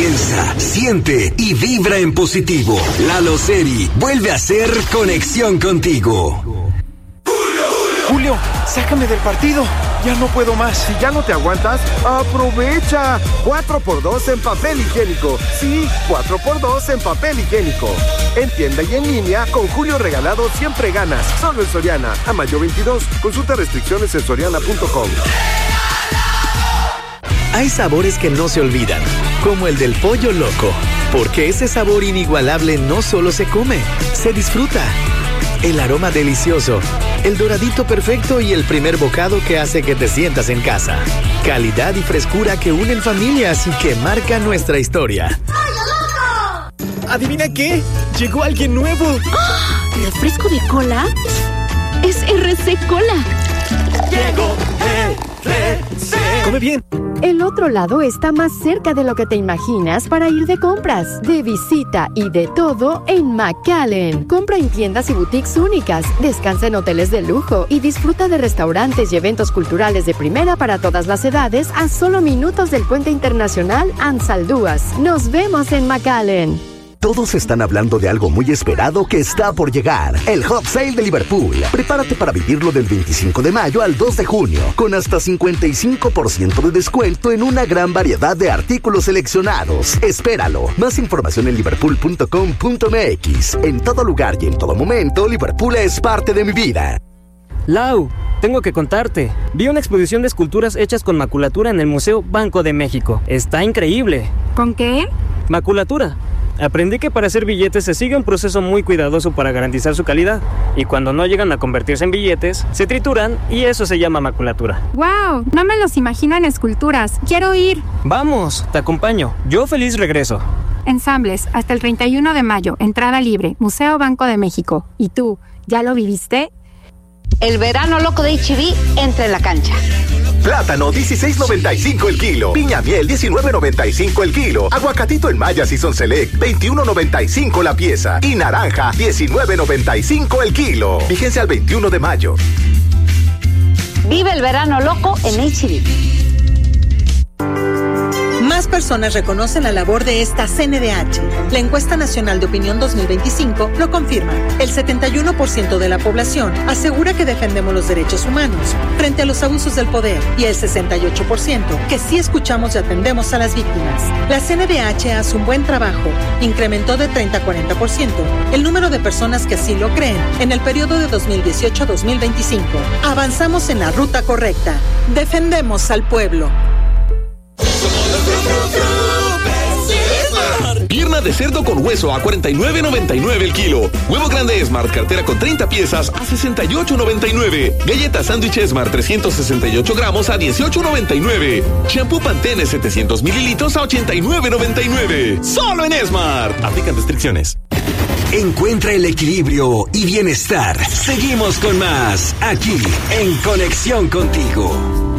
Piensa, siente y vibra en positivo. Lalo Seri vuelve a hacer conexión contigo. Julio, sácame del partido. Ya no puedo más. Si ya no te aguantas, ¡aprovecha! 4x2 en papel higiénico. Sí, 4x2 en papel higiénico. En tienda y en línea, con Julio Regalado siempre ganas. Solo en Soriana. A mayo 22. Consulta restricciones en soriana.com. Hay sabores que no se olvidan, como el del pollo loco, porque ese sabor inigualable no solo se come, se disfruta. El aroma delicioso, el doradito perfecto y el primer bocado que hace que te sientas en casa. Calidad y frescura que unen familias y que marcan nuestra historia. ¡Pollo loco! ¿Adivina qué? Llegó alguien nuevo. ¡Oh! ¿Refresco de cola? Es RC Cola. Llegó RC. Come bien. El otro lado está más cerca de lo que te imaginas para ir de compras, de visita y de todo en McAllen. Compra en tiendas y boutiques únicas, descansa en hoteles de lujo y disfruta de restaurantes y eventos culturales de primera para todas las edades a solo minutos del Puente Internacional Ansaldúas. Nos vemos en McAllen. Todos están hablando de algo muy esperado que está por llegar. El Hot Sale de Liverpool. Prepárate para vivirlo del 25 de mayo al 2 de junio, con hasta 55% de descuento en una gran variedad de artículos seleccionados. Espéralo. Más información en liverpool.com.mx. En todo lugar y en todo momento, Liverpool es parte de mi vida. Lau, tengo que contarte. Vi una exposición de esculturas hechas con maculatura en el Museo Banco de México. Está increíble. ¿Con qué? Maculatura. Aprendí que para hacer billetes se sigue un proceso muy cuidadoso para garantizar su calidad. Y cuando no llegan a convertirse en billetes, se trituran y eso se llama maculatura. ¡Wow! No me los imagino en esculturas. ¡Quiero ir! Vamos, te acompaño. Yo feliz regreso. Ensambles, hasta el 31 de mayo. Entrada libre. Museo Banco de México. ¿Y tú, ya lo viviste? El verano loco de H-E-B entra en la cancha. Plátano, 16.95 el kilo. Piña miel, 19.95 el kilo. Aguacatito en Maya Season Select, 21.95 la pieza. Y naranja, 19.95 el kilo. Fíjense al 21 de mayo. Vive el verano loco en H-E-B. Más personas reconocen la labor de esta CNDH. La encuesta nacional de opinión 2025 lo confirma. El 71% de la población asegura que defendemos los derechos humanos frente a los abusos del poder y el 68% que sí escuchamos y atendemos a las víctimas. La CNDH hace un buen trabajo. Incrementó de 30 a 40% el número de personas que así lo creen en el periodo de 2018 a 2025. Avanzamos en la ruta correcta. Defendemos al pueblo. Pierna de cerdo con hueso a $49.99 el kilo. Huevo grande Smart cartera con 30 piezas a $68.99. Galleta sándwich Smart 368 gramos a $18.99. Shampoo Pantene 700 mililitros a $89.99. Solo en Smart. Aplican restricciones. Encuentra el equilibrio y bienestar. Seguimos con más aquí en Conexión Contigo.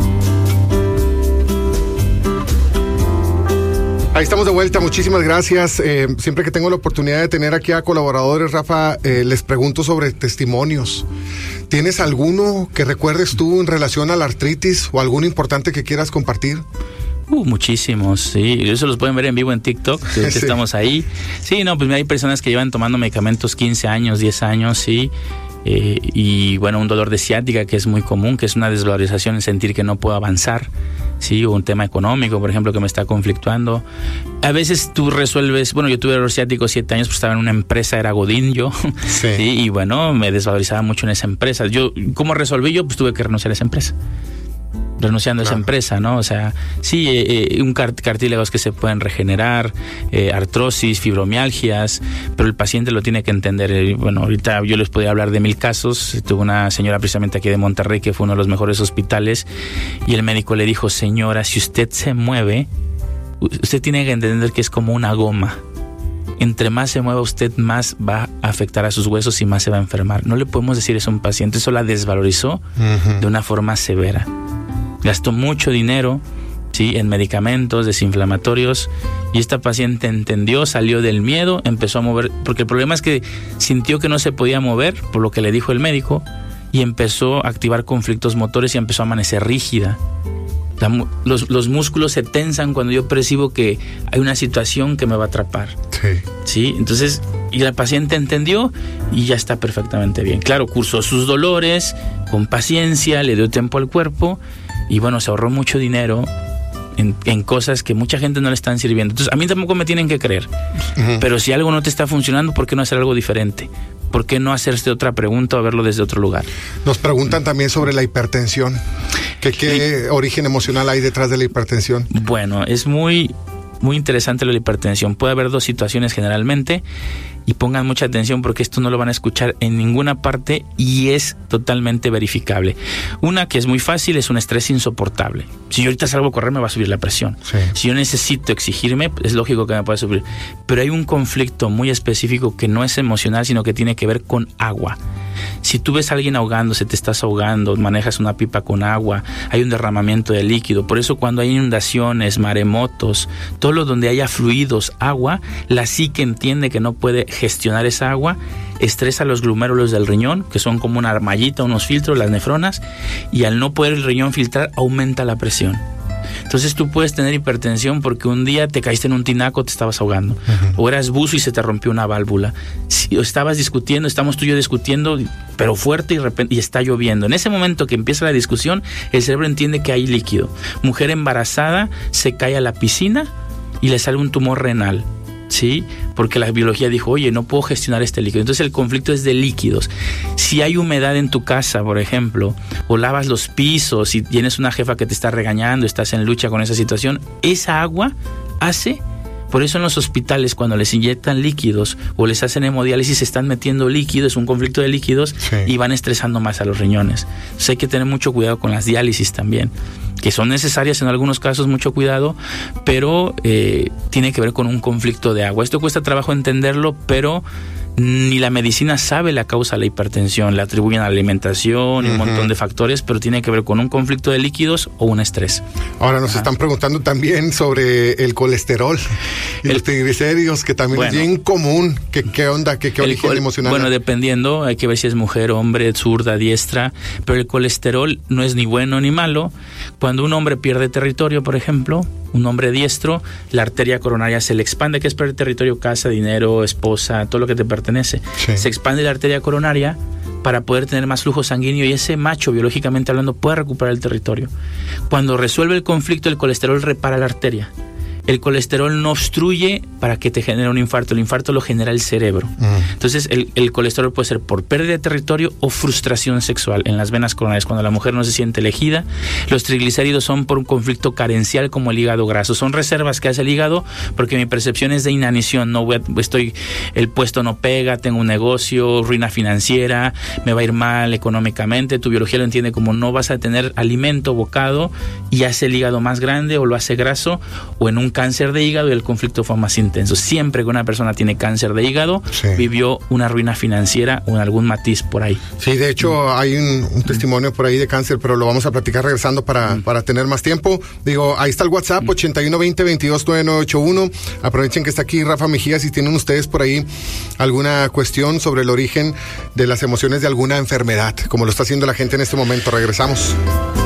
Ahí estamos de vuelta, muchísimas gracias. Siempre que tengo la oportunidad de tener aquí a colaboradores, Rafa, les pregunto sobre testimonios. ¿Tienes alguno que recuerdes tú en relación a la artritis o alguno importante que quieras compartir? Muchísimos, sí. Eso los pueden ver en vivo en TikTok, que sí. Estamos ahí. Sí, no, pues hay personas que llevan tomando medicamentos 15 años, 10 años, sí. Y bueno, un dolor de ciática que es muy común, que es una desvalorización en sentir que no puedo avanzar, sí, o un tema económico, por ejemplo, que me está conflictuando. A veces tú resuelves, bueno, yo tuve dolor ciático 7 años, pues estaba en una empresa, era godín yo, sí. ¿Sí? Y bueno, me desvalorizaba mucho en esa empresa. ¿Cómo resolví yo? Pues tuve que renunciar a esa empresa. Renunciando a esa empresa, ¿no? O sea, sí, cartílagos que se pueden regenerar, artrosis, fibromialgias, pero el paciente lo tiene que entender. Bueno, ahorita yo les podría hablar de 1000 casos. Tuve una señora precisamente aquí de Monterrey que fue uno de los mejores hospitales y el médico le dijo: señora, si usted se mueve, usted tiene que entender que es como una goma. Entre más se mueva usted, más va a afectar a sus huesos y más se va a enfermar. No le podemos decir eso a un paciente. Eso la desvalorizó de una forma severa. Gastó mucho dinero, ¿sí?, en medicamentos desinflamatorios, y esta paciente entendió, salió del miedo, empezó a mover, porque el problema es que sintió que no se podía mover, por lo que le dijo el médico, y empezó a activar conflictos motores y empezó a amanecer rígida. Los músculos se tensan cuando yo percibo que hay una situación que me va a atrapar. Sí. Entonces, y la paciente entendió y ya está perfectamente bien. Claro, cursó sus dolores con paciencia, le dio tiempo al cuerpo y bueno, se ahorró mucho dinero en cosas que mucha gente no le están sirviendo. Entonces, a mí tampoco me tienen que creer. Pero si algo no te está funcionando, ¿por qué no hacer algo diferente? ¿Por qué no hacerse otra pregunta o verlo desde otro lugar? Nos preguntan también sobre la hipertensión. ¿Qué origen emocional hay detrás de la hipertensión? Bueno, es muy interesante la hipertensión. Puede haber dos situaciones generalmente y pongan mucha atención porque esto no lo van a escuchar en ninguna parte y es totalmente verificable. Una que es muy fácil es un estrés insoportable. Si yo ahorita salgo a correr me va a subir la presión. Si yo necesito exigirme, es lógico que me pueda subir. Pero hay un conflicto muy específico que no es emocional, sino que tiene que ver con agua. Si tú ves a alguien ahogándose, te estás ahogando, manejas una pipa con agua, hay un derramamiento de líquido. Por eso cuando hay inundaciones, maremotos, todo lo donde haya fluidos, agua, la psique entiende que no puede gestionar esa agua, estresa los glomérulos del riñón, que son como una mallita, unos filtros, las nefronas, y al no poder el riñón filtrar, aumenta la presión. Entonces tú puedes tener hipertensión porque un día te caíste en un tinaco, te estabas ahogando, o eras buzo y se te rompió una válvula, estabas discutiendo, estamos tú y yo discutiendo, pero fuerte y está lloviendo. En ese momento que empieza la discusión, el cerebro entiende que hay líquido. Mujer embarazada se cae a la piscina y le sale un tumor renal. ¿Sí? Porque la biología dijo, oye, no puedo gestionar este líquido. Entonces el conflicto es de líquidos. Si hay humedad en tu casa, por ejemplo, o lavas los pisos y tienes una jefa que te está regañando, estás en lucha con esa situación, esa agua hace... Por eso en los hospitales cuando les inyectan líquidos o les hacen hemodiálisis se están metiendo líquidos, es un conflicto de líquidos y van estresando más a los riñones. Entonces hay que tener mucho cuidado con las diálisis también, que son necesarias en algunos casos, mucho cuidado, pero tiene que ver con un conflicto de agua. Esto cuesta trabajo entenderlo, pero ni la medicina sabe la causa de la hipertensión, le atribuyen a la alimentación y un montón de factores, pero tiene que ver con un conflicto de líquidos o un estrés. Ahora nos están preguntando también sobre el colesterol y los triglicéridos, que también es bien común. ¿Qué onda? ¿Qué origen emocional? Bueno, dependiendo, hay que ver si es mujer, hombre, zurda, diestra, pero el colesterol no es ni bueno ni malo. Cuando un hombre pierde territorio, por ejemplo, un hombre diestro, la arteria coronaria se le expande, que es perder territorio, casa, dinero, esposa, todo lo que te pertenece. Se expande la arteria coronaria para poder tener más flujo sanguíneo y ese macho, biológicamente hablando, puede recuperar el territorio. Cuando resuelve el conflicto, el colesterol repara la arteria. El colesterol no obstruye para que te genere un infarto. El infarto lo genera el cerebro. Entonces, el colesterol puede ser por pérdida de territorio o frustración sexual en las venas coronarias, cuando la mujer no se siente elegida. Los triglicéridos son por un conflicto carencial como el hígado graso. Son reservas que hace el hígado porque mi percepción es de inanición. El puesto no pega, tengo un negocio, ruina financiera, me va a ir mal económicamente. Tu biología lo entiende como no vas a tener alimento, bocado, y hace el hígado más grande o lo hace graso, o en un cáncer de hígado y el conflicto fue más intenso. Siempre que una persona tiene cáncer de hígado, vivió una ruina financiera o en algún matiz por ahí. Sí, de hecho hay un testimonio por ahí de cáncer, pero lo vamos a platicar regresando para tener más tiempo. Digo, ahí está el WhatsApp, 8120-229981. Aprovechen que está aquí Rafa Mejía, si tienen ustedes por ahí alguna cuestión sobre el origen de las emociones de alguna enfermedad, como lo está haciendo la gente en este momento. Regresamos.